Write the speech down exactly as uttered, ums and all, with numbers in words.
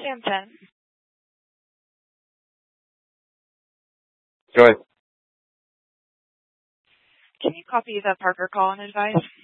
Samson. Go ahead. Can you copy the Parker call and advice?